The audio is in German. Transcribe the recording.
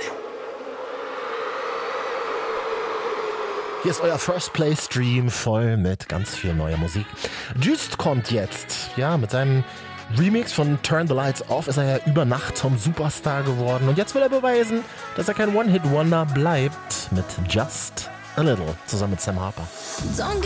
Hier ist euer First Play Stream voll mit ganz viel neuer Musik. Just kommt jetzt, ja, mit seinem Remix von Turn the Lights Off ist er ja über Nacht zum Superstar geworden und jetzt will er beweisen, dass er kein One-Hit-Wonder bleibt mit Just a Little zusammen mit Sam Harper.